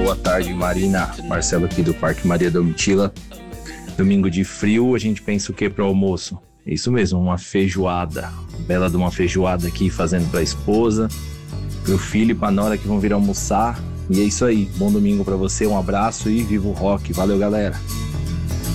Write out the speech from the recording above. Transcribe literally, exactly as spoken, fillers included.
boa tarde, Marina. Marcelo aqui do Parque Maria Domitila. Domingo de frio, a gente pensa o que para o almoço? Isso mesmo, uma feijoada. Bela de uma feijoada aqui fazendo para a esposa, pro filho e pra nora que vão vir almoçar. E é isso aí, bom domingo para você, um abraço e viva o rock. Valeu, galera.